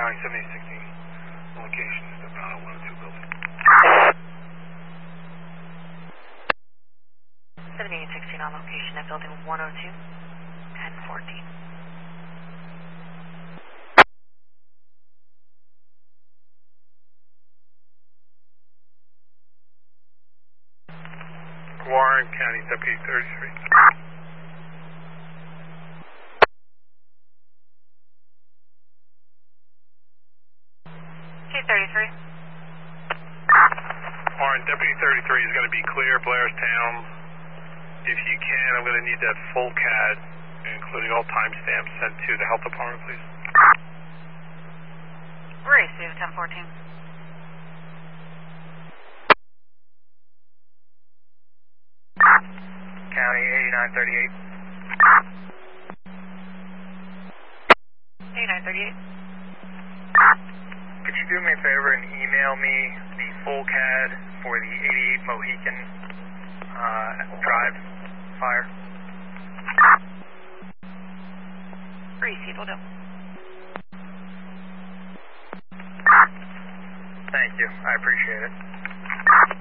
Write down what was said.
County 7816 location is the 102 building. 7816 on location at building 102, 1014. Warren County Deputy 33. K33. Warren Deputy 33 is going to be clear, Blairstown. If you can, I'm going to need that full CAD, including all timestamps, sent to the health department, please. Receive 1014. County 8938. 8938. Could you do me a favor and email me the full CAD for the 88 Mohican Drive fire? Receive, will do. Thank you. I appreciate it.